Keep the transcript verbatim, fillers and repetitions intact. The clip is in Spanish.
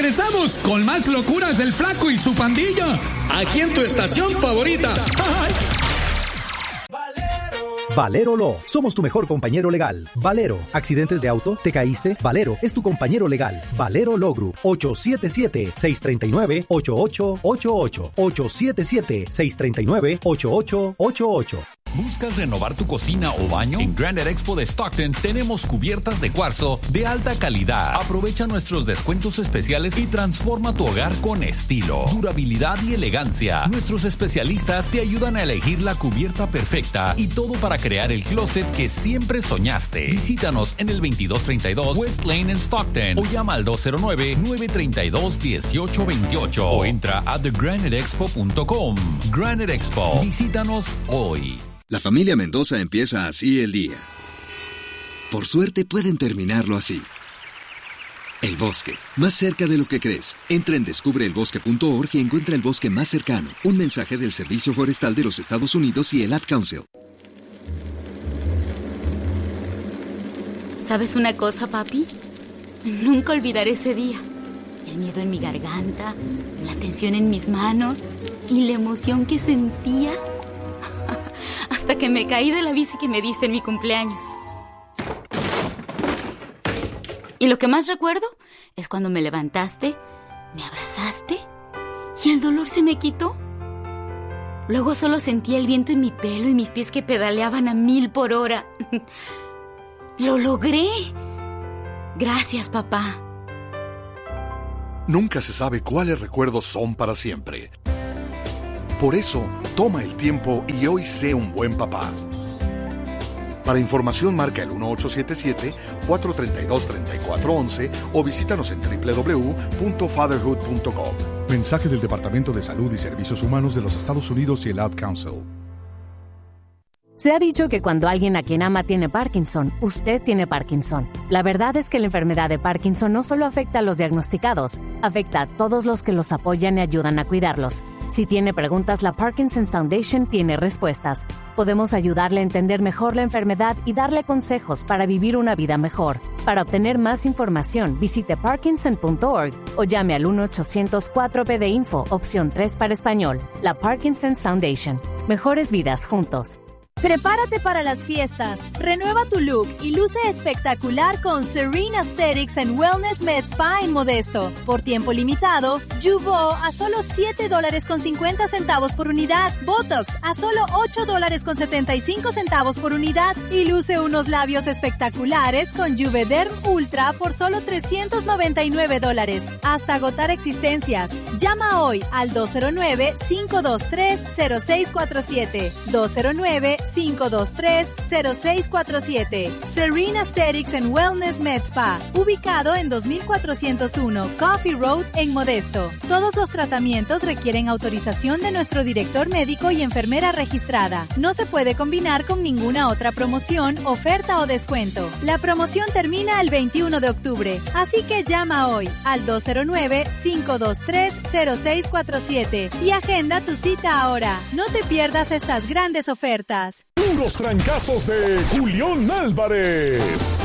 Regresamos con más locuras del Flaco y su pandilla, aquí en tu estación favorita. ¡Ay! Valero Law, somos tu mejor compañero legal. Valero, ¿accidentes de auto? ¿Te caíste? Valero es tu compañero legal. Valero Law Group, ocho siete siete, seis tres nueve, ocho ocho ocho ocho, ocho siete siete, seis tres nueve, ocho ocho ocho ocho. ¿Buscas renovar tu cocina o baño? En Granite Expo de Stockton tenemos cubiertas de cuarzo de alta calidad. Aprovecha nuestros descuentos especiales y transforma tu hogar con estilo, durabilidad y elegancia. Nuestros especialistas te ayudan a elegir la cubierta perfecta y todo para crear el closet que siempre soñaste. Visítanos en el veintidós treinta y dos West Lane en Stockton o llama al dos cero nueve, nueve tres dos, uno ocho dos ocho o entra a the granite expo punto com. Granite Expo. Visítanos hoy. La familia Mendoza empieza así el día. Por suerte pueden terminarlo así. El bosque, más cerca de lo que crees. Entra en descubre el bosque punto org y encuentra el bosque más cercano. Un mensaje del Servicio Forestal de los Estados Unidos y el Ad Council. ¿Sabes una cosa, papi? Nunca olvidaré ese día. El miedo en mi garganta, la tensión en mis manos y la emoción que sentía hasta que me caí de la bici que me diste en mi cumpleaños. Y lo que más recuerdo es cuando me levantaste, me abrazaste y el dolor se me quitó. Luego solo sentía el viento en mi pelo y mis pies que pedaleaban a mil por hora. ¡Lo logré! Gracias, papá. Nunca se sabe cuáles recuerdos son para siempre. Por eso, toma el tiempo y hoy sé un buen papá. Para información marca el uno ocho siete siete, cuatro tres dos, tres cuatro uno uno o visítanos en doble u doble u doble u punto fatherhood punto com. Mensaje del Departamento de Salud y Servicios Humanos de los Estados Unidos y el Ad Council. Se ha dicho que cuando alguien a quien ama tiene Parkinson, usted tiene Parkinson. La verdad es que la enfermedad de Parkinson no solo afecta a los diagnosticados, afecta a todos los que los apoyan y ayudan a cuidarlos. Si tiene preguntas, la Parkinson's Foundation tiene respuestas. Podemos ayudarle a entender mejor la enfermedad y darle consejos para vivir una vida mejor. Para obtener más información, visite parkinson punto org o llame al uno ochocientos, cuatro P D Info, opción tres para español. La Parkinson's Foundation. Mejores vidas juntos. Prepárate para las fiestas. Renueva tu look y luce espectacular con Serene Aesthetics and Wellness Med Spa en Modesto. Por tiempo limitado, Jeuveau a solo siete dólares con cincuenta centavos por unidad. Botox a solo ocho dólares con setenta y cinco centavos por unidad. Y luce unos labios espectaculares con Juvederm Ultra por solo trescientos noventa y nueve dólares. Hasta agotar existencias. Llama hoy al dos cero nueve, cinco dos tres, cero seis cuatro siete. dos cero nueve, cinco dos tres, cero seis cuatro siete. Serene Aesthetics and Wellness Med Spa, ubicado en dos mil cuatrocientos uno Coffee Road en Modesto. Todos los tratamientos requieren autorización de nuestro director médico y enfermera registrada. No se puede combinar con ninguna otra promoción, oferta o descuento. La promoción termina el veintiuno de octubre, así que llama hoy al dos cero nueve, cinco dos tres, cero seis cuatro siete y agenda tu cita ahora. No te pierdas estas grandes ofertas. Puros trancazos de Julián Álvarez.